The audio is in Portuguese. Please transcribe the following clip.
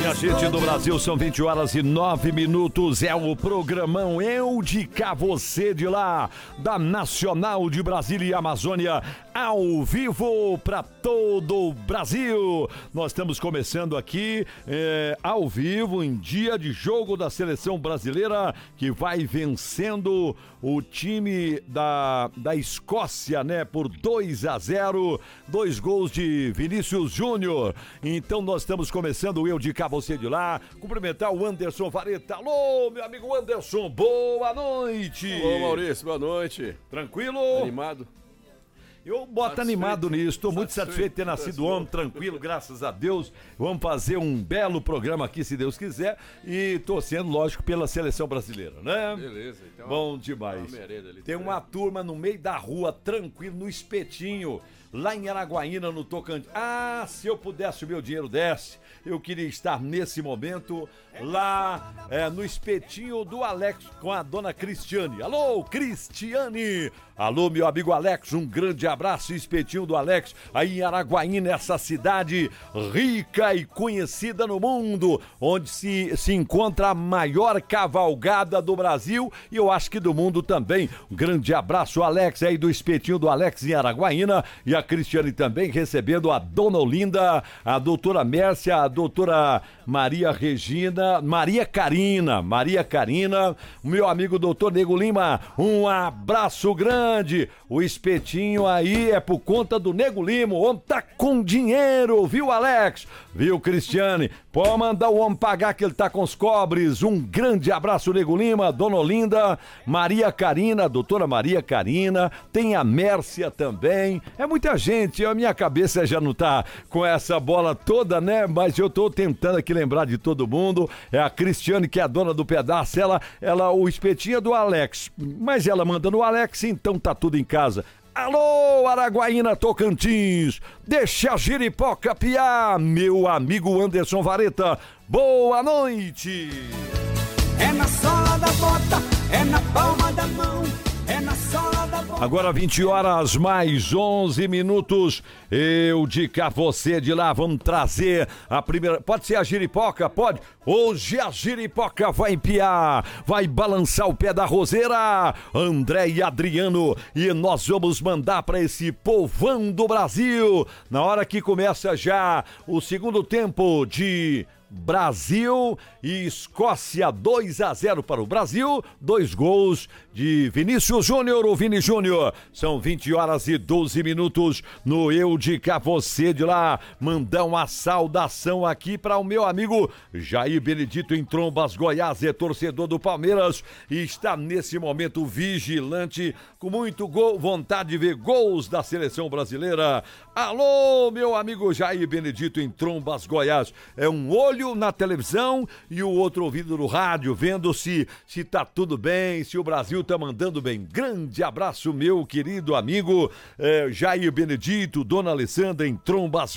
Minha gente do Brasil, são 20h09. É o programão Eu de Cá, Você de Lá, da Nacional de Brasília e Amazônia, ao vivo para todo o Brasil. Nós estamos começando aqui ao vivo, em dia de jogo da seleção brasileira, que vai vencendo o time da Escócia, né, por 2-0, 2 gols de Vinícius Júnior. Então nós estamos começando o Eu de Cá, Você de Lá. Cumprimentar o Anderson Vareta. Alô, meu amigo Anderson, boa noite. Alô, Maurício, boa noite. Tranquilo? Animado? Eu boto animado nisso, estou muito satisfeito de ter nascido homem, tranquilo, graças a Deus. Vamos fazer um belo programa aqui, se Deus quiser, e torcendo, lógico, pela seleção brasileira, né? Beleza, então. Bom demais. Tem uma turma no meio da rua, tranquilo, no Espetinho, lá em Araguaína, no Tocantins. Ah, se eu pudesse, o meu dinheiro desse, eu queria estar nesse momento lá no Espetinho do Alex com a dona Cristiane. Alô, Cristiane! Alô, meu amigo Alex, um grande abraço, Espetinho do Alex, aí em Araguaína, essa cidade rica e conhecida no mundo, onde se encontra a maior cavalgada do Brasil e eu acho que do mundo também. Um grande abraço, Alex, aí do Espetinho do Alex em Araguaína, e a Cristiane também recebendo a dona Olinda, a doutora Mércia, a doutora Maria Regina, Maria Carina, o meu amigo doutor Nego Lima, um abraço grande. O Espetinho aí é por conta do Nego Lima, o homem tá com dinheiro, viu, Alex? Viu, Cristiane? Pode mandar o homem pagar que ele tá com os cobres. Um grande abraço, Nego Lima, dona Olinda, Maria Carina, doutora Maria Carina, tem a Mércia também. É muita gente, a minha cabeça já não tá com essa bola toda, né? Mas eu tô tentando aqui lembrar de todo mundo. É a Cristiane, que é a dona do pedaço, o Espetinho é do Alex, mas ela manda no Alex, então tá tudo em casa. Alô, Araguaína, Tocantins, deixa a giripoca piar, meu amigo Anderson Vareta, boa noite. É na sola da bota, é na palma da mão, é na sola da bota. Agora 20h mais 11 minutos, eu de cá, você de lá, vamos trazer a primeira, pode ser a giripoca? Pode? Hoje a giripoca vai empiar, vai balançar o pé da roseira, André e Adriano, e nós vamos mandar para esse povão do Brasil, na hora que começa já o segundo tempo de Brasil e Escócia, 2-0 para o Brasil, 2 gols de Vinícius Júnior, o Vini Júnior. São 20h12 no Eu de Cá, Você de Lá. Mandar uma saudação aqui para o meu amigo Jair Benedito em Trombas, Goiás, é torcedor do Palmeiras e está nesse momento vigilante, com muito vontade de ver gols da seleção brasileira. Alô, meu amigo Jair Benedito em Trombas, Goiás. É um olho na televisão e o outro ouvido no rádio, vendo se tá tudo bem, se o Brasil tá mandando bem. Grande abraço, meu querido amigo Jair Benedito, dona Alessandra em Trombas,